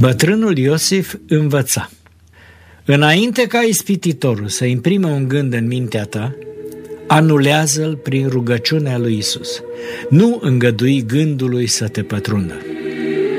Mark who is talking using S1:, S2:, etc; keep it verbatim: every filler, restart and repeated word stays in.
S1: Bătrânul Iosif învăța: înainte ca ispititorul să imprime un gând în mintea ta, anulează-l prin rugăciunea lui Isus. Nu îngădui gândului să te pătrundă.